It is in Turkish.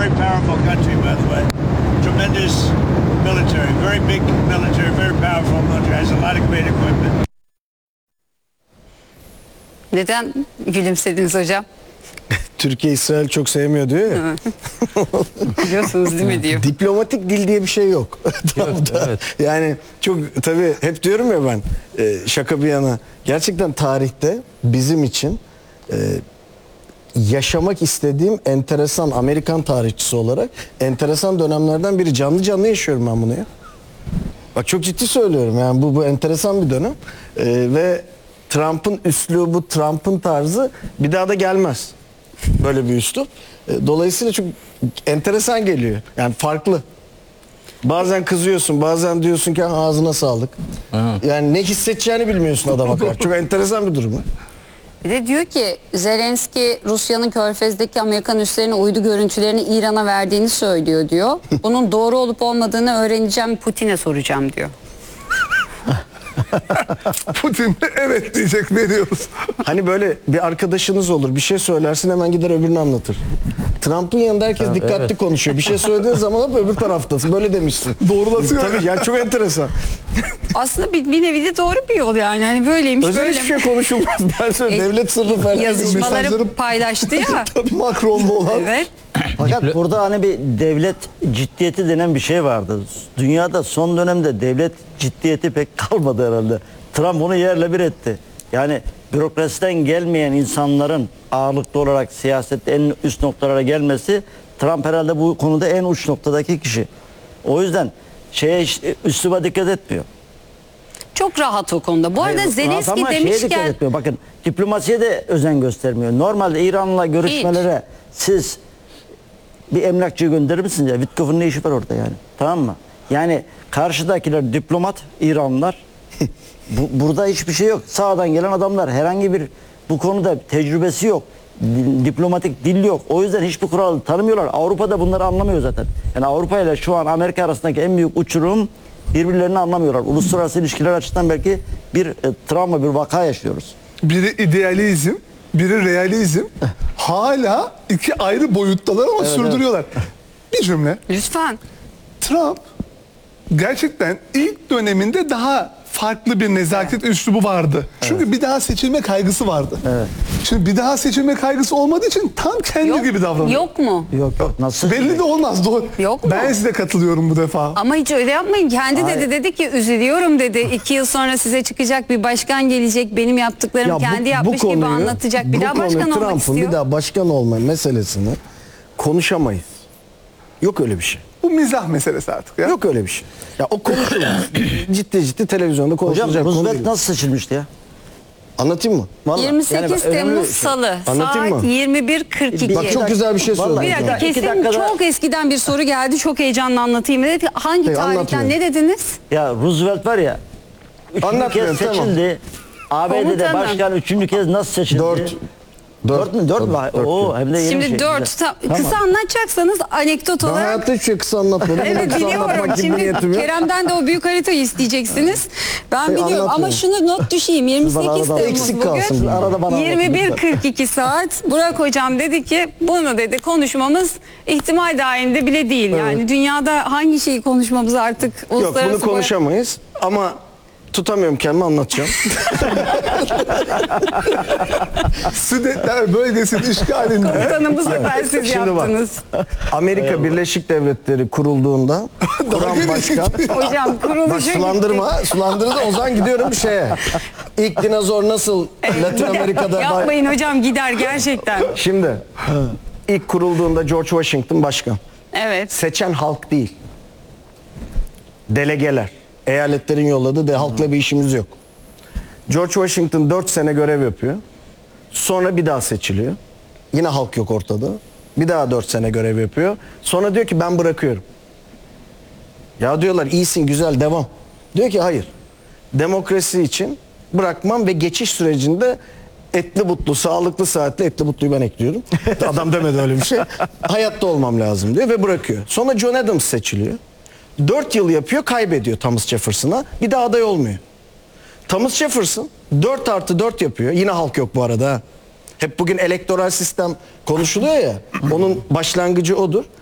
very powerful country, by the way. Tremendous military, very big military, very powerful military. Has a lot of great equipment. Neden gülümsediniz hocam? Türkiye İsrail çok sevmiyor diyor ya. Biliyorsunuz değil mi diyor. Diplomatik dil diye bir şey yok. Evet. Yani çok tabii hep diyorum ya ben şaka bir yana. Gerçekten tarihte bizim için yaşamak istediğim enteresan Amerikan tarihçisi olarak enteresan dönemlerden biri. Canlı canlı yaşıyorum ben bunu ya. Bak çok ciddi söylüyorum yani bu enteresan bir dönem. Ve Trump'ın üslubu, Trump'ın tarzı bir daha da gelmez. Böyle bir üslup. Dolayısıyla çok enteresan geliyor. Yani farklı. Bazen kızıyorsun, bazen diyorsun ki ağzına sağlık. Yani ne hissedeceğini bilmiyorsun adama karşı. Çok enteresan bir durum. Bir de diyor ki Zelenski Rusya'nın Körfez'deki Amerikan üslerine uydu görüntülerini İran'a verdiğini söylüyor diyor. Bunun doğru olup olmadığını öğreneceğim, Putin'e soracağım diyor. Putin evet diyecek, veriyoruz. Hani böyle bir arkadaşınız olur, bir şey söylersin hemen gider öbürünü anlatır. Trump'ın yanında herkes dikkatli konuşuyor. Bir şey söylediğin zaman hop öbür taraftasın. Böyle demişsin. Doğrulatıyor. Tabii yani çok enteresan. Aslında bir nevi de doğru bir yol yani. Hani böyleymiş Özel böyle. hiçbir şey konuşulmaz. Ben söyleyeyim. Devlet sırrı falan. Yazışmaları Mesajları- paylaştı ya. Macron'da olan. Evet. Fakat burada hani bir devlet ciddiyeti denen bir şey vardı. Dünyada son dönemde devlet ciddiyeti pek kalmadı herhalde. Trump onu yerle bir etti. Yani bürokrasiden gelmeyen insanların ağırlıklı olarak siyasette en üst noktalara gelmesi, Trump herhalde bu konuda en uç noktadaki kişi. O yüzden üsluba dikkat etmiyor. Çok rahat o konuda. Bu arada Hayır, Zelenski ama şeye dikkat demişken etmiyor. Bakın diplomasiye de özen göstermiyor. Normalde İran'la görüşmelere siz bir emlakçıyı gönderir misiniz ya? Witkoff'un ne işi var orada yani? Tamam mı? Yani karşıdakiler diplomat, İranlılar. Burada hiçbir şey yok. Sağdan gelen adamlar, herhangi bir bu konuda tecrübesi yok. Diplomatik dil yok. O yüzden hiçbir kuralı tanımıyorlar. Avrupa'da bunları anlamıyor zaten. Yani Avrupa ile şu an Amerika arasındaki en büyük uçurum, birbirlerini anlamıyorlar. Uluslararası ilişkiler açısından belki bir travma, bir vaka yaşıyoruz. Biri idealizm, biri realizm. Hala iki ayrı boyuttalar ama sürdürüyorlar. Bir cümle. lütfen. Trump gerçekten ilk döneminde daha farklı bir nezaket üslubu vardı. Çünkü bir daha seçilme kaygısı vardı. Şimdi bir daha seçilme kaygısı olmadığı için tam kendi gibi davranıyor. Yok mu? Yok nasıl? Belli de olmaz. Doğru. Yok mu? Ben size katılıyorum bu defa. Ama hiç öyle yapmayın. Kendi Hayır. dedi ki üzülüyorum dedi. 2 yıl sonra size çıkacak bir başkan gelecek. Benim yaptıklarımı kendi yapmış gibi anlatacak. Bir daha başkan olmak Trump'ın istiyor. bir daha başkan olma meselesini konuşamayız. Yok öyle bir şey. Bu mizah meselesi artık ya. Yok öyle bir şey. Ya o konuşulmaz. ciddi televizyonda Hocam konuşulacak konu Roosevelt değil. nasıl seçilmişti ya? Anlatayım mı? Vallahi, 28 yani önemli Temmuz bir şey. Salı Anlatayım saat mı? 21.42. Bak çok güzel bir şey Vallahi söyledin. Bir dakika İki kesin dakikada- çok eskiden bir soru geldi. Çok heyecanla anlatayım dedi. Hangi Hey, tarihten anlatmıyorum. ne dediniz? Ya Roosevelt var ya, üçüncü Anlatmıyorum, kez tamam. seçildi. ABD'de Komutanım. başkan üçüncü kez nasıl seçildi? Dört. 4 mü? Oo, hem de yeni bir Şimdi şey. 4 Güzel. kısa anlatacaksanız anekdot Ben olarak. hayatta hiçbir şey kısa anlatmadım. Evet Kısa biliyorum. anlatmak gibi Şimdi niyetim yok. Kerem'den de o büyük haritayı isteyeceksiniz. Ben biliyorum ama anlatmıyorum. şunu not düşeyim. 28 arada Temmuz eksik bugün. kalsın. Arada bana anlatın 21.42 saat. Burak hocam dedi ki bunu dedi konuşmamız ihtimal dahilinde bile değil. Yani dünyada hangi şeyi konuşmamız artık Yok uluslararası bunu konuşamayız ama tutamıyorum kendimi anlatacağım. Sudetler bölgesinin işgalinde. Komutanım bu sefer siz Şimdi bak. yaptınız. Amerika Birleşik Devletleri kurulduğunda kuran başkan. Hocam Bak kuruluşa sulandırdı o zaman gidiyorum şeye. İlk dinozor nasıl Latin Amerika'da... Yapmayın hocam gider gerçekten. Şimdi ilk kurulduğunda George Washington başkan. Evet. Seçen halk değil. Delegeler. Eyaletlerin yolladığı de halkla bir işimiz yok. George Washington 4 sene görev yapıyor. Sonra bir daha seçiliyor. Yine halk yok ortada. Bir daha 4 sene görev yapıyor. Sonra diyor ki ben bırakıyorum. Ya diyorlar iyisin güzel devam. Diyor ki hayır. Demokrasi için bırakmam ve geçiş sürecinde etli butlu, sağlıklı saatli etli butluyu ben ekliyorum. Adam demedi öyle bir şey. Hayatta olmam lazım diyor ve bırakıyor. Sonra John Adams seçiliyor. 4 yıl yapıyor, kaybediyor Thomas Jefferson'a. Bir daha aday olmuyor. Thomas Jefferson 4+4 yapıyor. Yine halk yok bu arada. Hep bugün elektoral sistem konuşuluyor ya. Onun başlangıcı odur.